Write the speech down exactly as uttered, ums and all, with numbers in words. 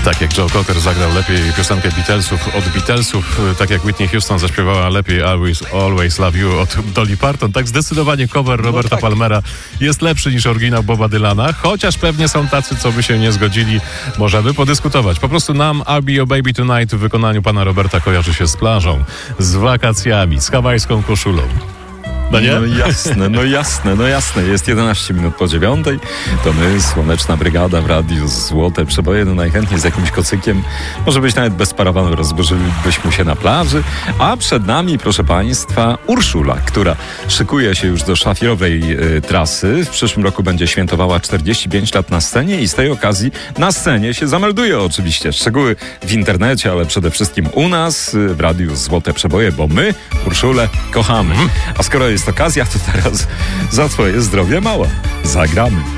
Tak jak Joe Cocker zagrał lepiej piosenkę Beatlesów od Beatlesów, tak jak Whitney Houston zaśpiewała lepiej Always, Always Love You od Dolly Parton, tak zdecydowanie cover Roberta no tak. Palmera jest lepszy niż oryginał Boba Dylana, chociaż pewnie są tacy, co by się nie zgodzili. Możemy podyskutować. Po prostu nam I'll Be Your Baby Tonight w wykonaniu pana Roberta kojarzy się z plażą, z wakacjami, z hawajską koszulą. No nie? No jasne, no jasne, no jasne. Jest jedenaście minut po dziewiątej. To my, Słoneczna Brygada w Radiu Złote Przeboje. No najchętniej z jakimś kocykiem. Może być nawet bez parawanu, rozburzylibyśmy się na plaży. A przed nami, proszę Państwa, Urszula, która szykuje się już do szlafierowej y, trasy. W przyszłym roku będzie świętowała czterdzieści pięć lat na scenie i z tej okazji na scenie się zamelduje oczywiście. Szczegóły w internecie, ale przede wszystkim u nas y, w Radiu Złote Przeboje, bo my Urszulę kochamy. A skoro jest okazja, to teraz za twoje zdrowie mała zagramy.